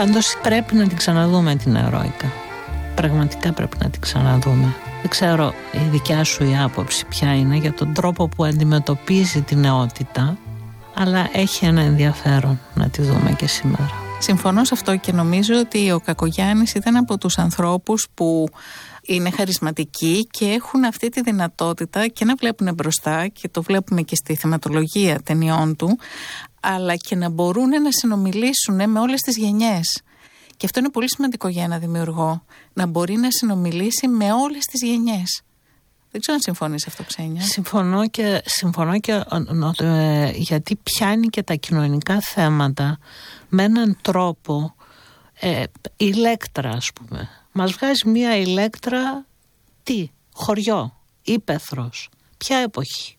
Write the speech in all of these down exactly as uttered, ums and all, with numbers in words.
Πάντως πρέπει να την ξαναδούμε την Ερόικα. Πραγματικά πρέπει να την ξαναδούμε. Δεν ξέρω η δικιά σου η άποψη ποια είναι για τον τρόπο που αντιμετωπίζει την νεότητα, αλλά έχει ένα ενδιαφέρον να τη δούμε και σήμερα. Συμφωνώ σε αυτό και νομίζω ότι ο Κακογιάννης ήταν από τους ανθρώπους που είναι χαρισματικοί και έχουν αυτή τη δυνατότητα και να βλέπουν μπροστά, και το βλέπουμε και στη θεματολογία ταινιών του, αλλά και να μπορούν να συνομιλήσουν με όλες τις γενιές. Και αυτό είναι πολύ σημαντικό για ένα δημιουργό, να μπορεί να συνομιλήσει με όλες τις γενιές. Δεν ξέρω αν συμφωνείς αυτό, Ξένια. Συμφωνώ και, συμφωνώ και ε, γιατί πιάνει και τα κοινωνικά θέματα με έναν τρόπο, ε, ηλέκτρα ας πούμε. Μας βγάζει μια ηλέκτρα, τι, χωριό, ύπαιθρος, ποια εποχή.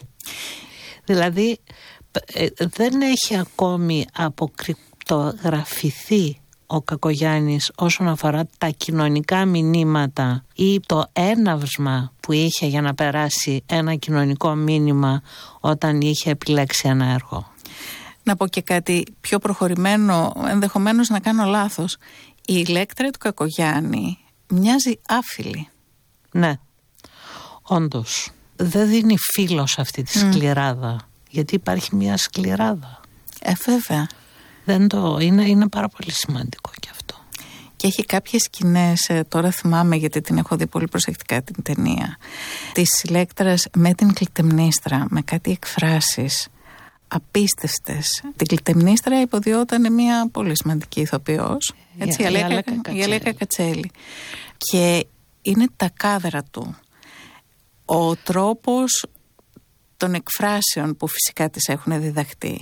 Δηλαδή ε, δεν έχει ακόμη αποκρυπτογραφηθεί ο Κακογιάννης όσον αφορά τα κοινωνικά μηνύματα ή το έναυσμα που είχε για να περάσει ένα κοινωνικό μήνυμα όταν είχε επιλέξει ένα έργο. Να πω και κάτι πιο προχωρημένο, ενδεχομένως να κάνω λάθος. Η ηλέκτρα του Κακογιάννη μοιάζει άφιλη. Ναι, όντως. Δεν δίνει φύλλο σε αυτή τη σκληράδα, mm. γιατί υπάρχει μια σκληράδα. Ε, βέβαια. Δεν το, είναι, είναι πάρα πολύ σημαντικό και αυτό. Και έχει κάποιες σκηνές, τώρα θυμάμαι γιατί την έχω δει πολύ προσεκτικά την ταινία, της ηλέκτρας με την Κλειτεμνίστρα, με κάτι εκφράσεις απίστευτες. Την Κλειτεμνίστρα υποδιόταν μια πολύ σημαντική ηθοποιός, έτσι, η Αλέκα Κατσέλη. Και είναι τα κάδρα του, ο τρόπος των εκφράσεων που φυσικά τις έχουν διδαχτεί,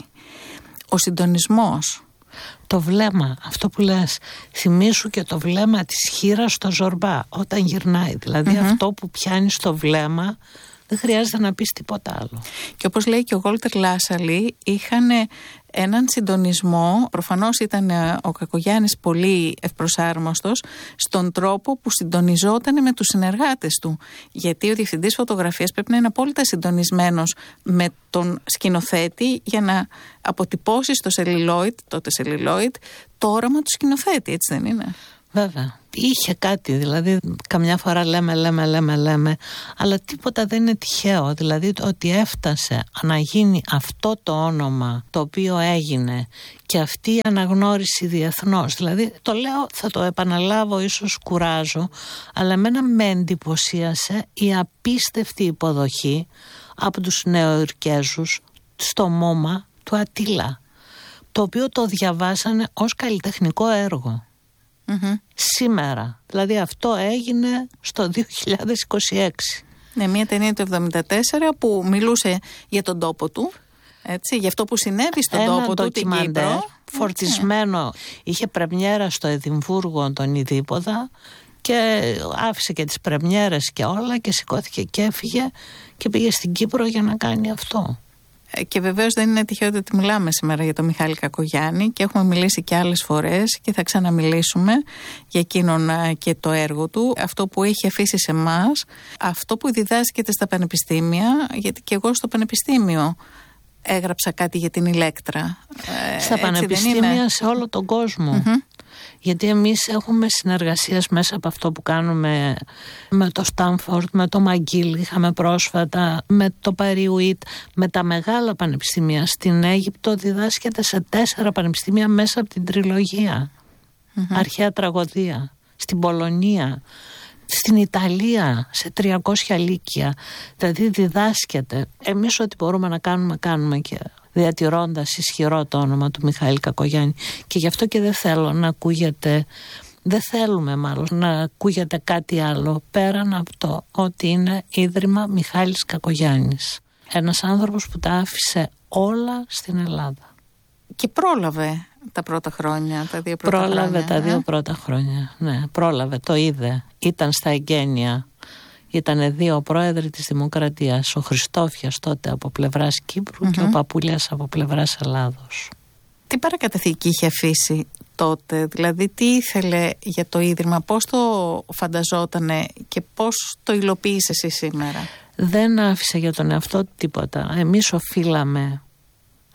ο συντονισμός. Το βλέμμα, αυτό που λες, θυμήσου και το βλέμμα της χήρας στο Ζορμπά όταν γυρνάει, δηλαδή mm-hmm. αυτό που πιάνει στο βλέμμα δεν χρειάζεται να πεις τίποτα άλλο. Και όπως λέει και ο Γόλτερ Λάσαλι, είχαν έναν συντονισμό, προφανώς ήταν ο Κακογιάννης πολύ ευπροσάρμοστος στον τρόπο που συντονιζόταν με τους συνεργάτες του. Γιατί ο διευθυντής φωτογραφίας πρέπει να είναι απόλυτα συντονισμένος με τον σκηνοθέτη για να αποτυπώσει στο σελιλόιτ, τότε σελιλόιτ, το όραμα του σκηνοθέτη, έτσι δεν είναι? Βέβαια. Είχε κάτι, δηλαδή καμιά φορά λέμε, λέμε, λέμε, λέμε, αλλά τίποτα δεν είναι τυχαίο. Δηλαδή ότι έφτασε να γίνει αυτό το όνομα το οποίο έγινε και αυτή η αναγνώριση διεθνώς. Δηλαδή το λέω, θα το επαναλάβω, ίσως κουράζω, αλλά εμένα με εντυπωσίασε η απίστευτη υποδοχή από τους Νεοϊορκέζους στο μόμα του Ατίλα, το οποίο το διαβάσανε ως καλλιτεχνικό έργο. Mm-hmm. Σήμερα, δηλαδή αυτό έγινε στο δύο χιλιάδες είκοσι έξι. Ναι, μια ταινία του εβδομήντα τέσσερα που μιλούσε για τον τόπο του, έτσι, για αυτό που συνέβη στον ένα τόπο του, την Κύπρο. Φορτισμένο, yeah. είχε πρεμιέρα στο Εδιμβούργο τον Ιδίποδα και άφησε και τις πρεμιέρες και όλα και σηκώθηκε και έφυγε και πήγε στην Κύπρο για να κάνει αυτό. Και βεβαίως δεν είναι τυχαίο ότι μιλάμε σήμερα για τον Μιχάλη Κακογιάννη και έχουμε μιλήσει και άλλες φορές και θα ξαναμιλήσουμε για εκείνον και το έργο του, αυτό που έχει αφήσει σε εμάς, αυτό που διδάσκεται στα πανεπιστήμια, γιατί και εγώ στο πανεπιστήμιο έγραψα κάτι για την ηλέκτρα. Στα έτσι πανεπιστήμια σε όλο τον κόσμο. Mm-hmm. Γιατί εμείς έχουμε συνεργασίες μέσα από αυτό που κάνουμε με το Στάνφορντ, με το Μαγκίλ, είχαμε πρόσφατα, με το Παριουίτ, με τα μεγάλα πανεπιστήμια. Στην Αίγυπτο διδάσκεται σε τέσσερα πανεπιστήμια μέσα από την τριλογία. Mm-hmm. Αρχαία τραγωδία. Στην Πολωνία, στην Ιταλία, σε τριακόσια λύκεια. Δηλαδή διδάσκεται. Εμείς ό,τι μπορούμε να κάνουμε, κάνουμε και διατηρώντας ισχυρό το όνομα του Μιχαήλ Κακογιάννη. Και γι' αυτό και δεν θέλω να ακούγεται, δεν θέλουμε μάλλον να ακούγεται κάτι άλλο πέραν από το ότι είναι Ίδρυμα Μιχάλης Κακογιάννης. Ένας άνθρωπος που τα άφησε όλα στην Ελλάδα. Και πρόλαβε τα πρώτα χρόνια, τα δύο πρώτα πρόλαβε χρόνια. τα δύο ε? πρώτα χρόνια, ναι, πρόλαβε, το είδε. Ήταν στα εγγένεια. Ήτανε δύο πρόεδροι της Δημοκρατίας, ο Χριστόφιας τότε από πλευράς Κύπρου mm-hmm. και ο Παπούλιας από πλευράς Ελλάδος. Τι παρακαταθήκη είχε αφήσει τότε, δηλαδή τι ήθελε για το Ίδρυμα, πώς το φανταζότανε και πώς το υλοποίησε εσύ σήμερα? Δεν άφησε για τον εαυτό του τίποτα. Εμείς οφείλαμε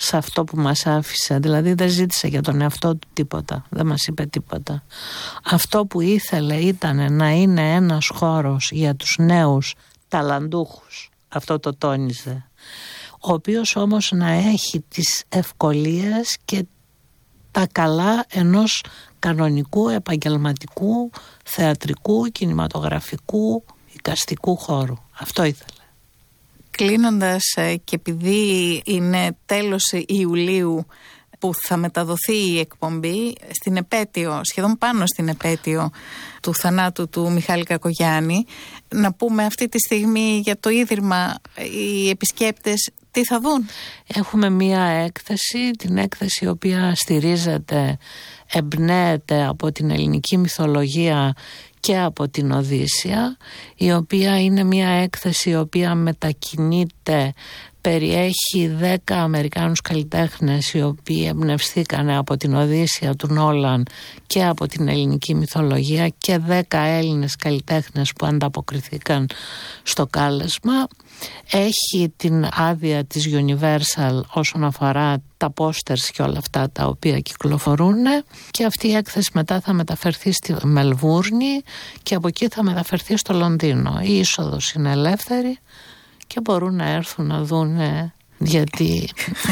σε αυτό που μας άφησε. Δηλαδή δεν ζήτησε για τον εαυτό του τίποτα, δεν μας είπε τίποτα. Αυτό που ήθελε ήταν να είναι ένας χώρος για τους νέους ταλαντούχους, αυτό το τόνιζε, ο οποίος όμως να έχει τις ευκολίες και τα καλά ενός κανονικού, επαγγελματικού, θεατρικού, κινηματογραφικού, εικαστικού χώρου. Αυτό ήθελε. Κλείνοντας, και επειδή είναι τέλος Ιουλίου που θα μεταδοθεί η εκπομπή, στην επέτειο, σχεδόν πάνω στην επέτειο του θανάτου του Μιχάλη Κακογιάννη, να πούμε αυτή τη στιγμή για το Ίδρυμα οι επισκέπτες τι θα δουν. Έχουμε μία έκθεση, την έκθεση η οποία στηρίζεται, εμπνέεται από την ελληνική μυθολογία και από την Οδύσσεια, η οποία είναι μία έκθεση η οποία μετακινείται, περιέχει δέκα Αμερικάνους καλλιτέχνες οι οποίοι εμπνευστήκαν από την Οδύσσεια του Νόλαν και από την ελληνική μυθολογία και δέκα Έλληνες καλλιτέχνες που ανταποκριθήκαν στο κάλεσμα. Έχει την άδεια της Universal όσον αφορά τα posters και όλα αυτά τα οποία κυκλοφορούν, και αυτή η έκθεση μετά θα μεταφερθεί στη Μελβούρνη και από εκεί θα μεταφερθεί στο Λονδίνο. Η είσοδος είναι ελεύθερη και μπορούν να έρθουν να δουν, γιατί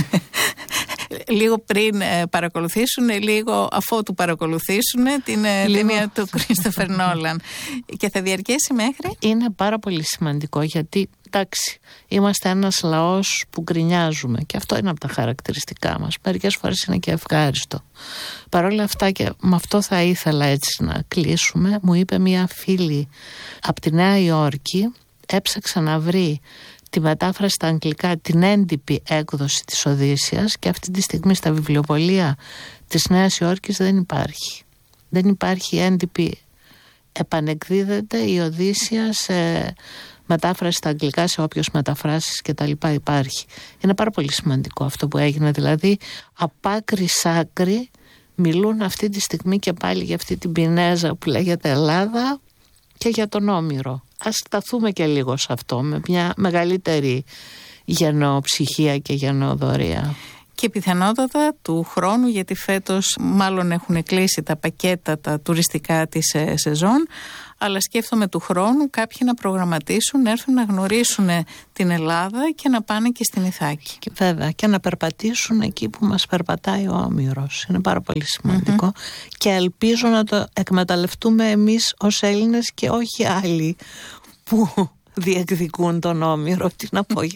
λίγο πριν ε, παρακολουθήσουν, λίγο αφότου παρακολουθήσουν την ταινία του Κρίστοφερ Νόλαν. Και θα διαρκέσει μέχρι. Είναι πάρα πολύ σημαντικό, γιατί εντάξει, είμαστε ένας λαός που γκρινιάζουμε και αυτό είναι από τα χαρακτηριστικά μας. Μερικές φορές είναι και ευχάριστο. Παρ' όλα αυτά, και με αυτό θα ήθελα έτσι να κλείσουμε, μου είπε μια φίλη από τη Νέα Υόρκη, έψαξα να βρει τη μετάφραση στα αγγλικά, την έντυπη έκδοση της Οδύσσειας, και αυτή τη στιγμή στα βιβλιοπωλεία της Νέας Υόρκης δεν υπάρχει. Δεν υπάρχει έντυπη, επανεκδίδεται η Οδύσσεια σε μετάφραση στα αγγλικά, σε όποιες μεταφράσεις και τα λοιπά υπάρχει. Είναι πάρα πολύ σημαντικό αυτό που έγινε, δηλαδή απ' άκρη σ' άκρη μιλούν αυτή τη στιγμή και πάλι για αυτή την πινέζα που λέγεται Ελλάδα και για τον Όμηρο. Ας σταθούμε και λίγο σε αυτό με μια μεγαλύτερη γενοψυχία και γενοδορία. Και πιθανότατα του χρόνου, γιατί φέτος μάλλον έχουν κλείσει τα πακέτα τα τουριστικά της ε, σεζόν, αλλά σκέφτομαι του χρόνου κάποιοι να προγραμματίσουν, να έρθουν να γνωρίσουν την Ελλάδα και να πάνε και στην Ιθάκη. Και βέβαια, και να περπατήσουν εκεί που μας περπατάει ο Όμηρος. Είναι πάρα πολύ σημαντικό. Mm-hmm. Και ελπίζω να το εκμεταλλευτούμε εμείς ως Έλληνες και όχι άλλοι που διεκδικούν τον Όμηρο. Τι να πω.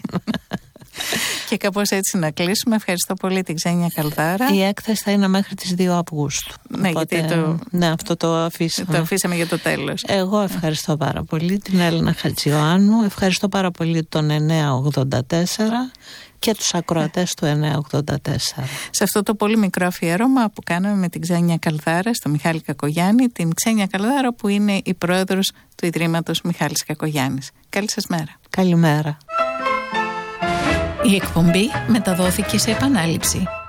Και κάπως έτσι να κλείσουμε. Ευχαριστώ πολύ την Ξένια Καλδάρα. Η έκθεση θα είναι μέχρι τις δύο Αυγούστου. Ναι, οπότε, γιατί το... ναι, αυτό το αφήσαμε. Το αφήσαμε για το τέλος. Εγώ ευχαριστώ πάρα πολύ την Έλληνα Χατζιωάννου. Ευχαριστώ πάρα πολύ τον εννιά ογδόντα τέσσερα και τους ακροατές του εννιά ογδόντα τέσσερα. Σε αυτό το πολύ μικρό αφιέρωμα που κάναμε με την Ξένια Καλδάρα στο Μιχάλη Κακογιάννη, την Ξένια Καλδάρα που είναι η πρόεδρος του Ιδρύματος Μιχάλης Κακογιάννης. Καλή σας μέρα. Καλημέρα. Η εκπομπή μεταδόθηκε σε επανάληψη.